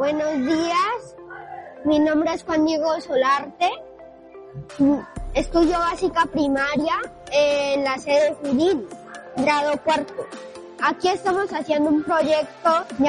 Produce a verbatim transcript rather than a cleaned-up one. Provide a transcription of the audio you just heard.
Buenos días, mi nombre es Juan Diego Solarte, estudio básica primaria en la sede Junín, grado cuarto. Aquí estamos haciendo un proyecto